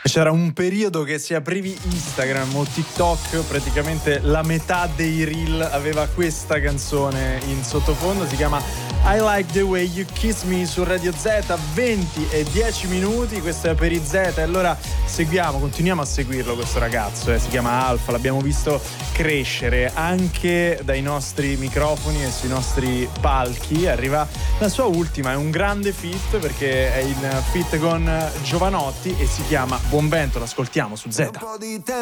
C'era un periodo che se aprivi Instagram o TikTok praticamente la metà dei reel aveva questa canzone in sottofondo, si chiama I Like The Way You Kiss Me su Radio Z, 20 e 10 minuti, questo è per i Z e allora continuiamo a seguirlo questo ragazzo, si chiama Alfa, l'abbiamo visto crescere anche dai nostri microfoni e sui nostri palchi, arriva la sua ultima, è un grande feat perché è in feat con Giovanotti e si chiama Buon Vento, l'ascoltiamo su Z. Un po' di tempo